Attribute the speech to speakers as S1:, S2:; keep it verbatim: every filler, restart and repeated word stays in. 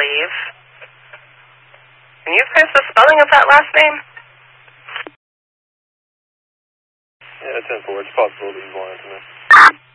S1: believe. Can you finish the spelling of that last name?
S2: Yeah, ten four. It's possible that he's lying to me.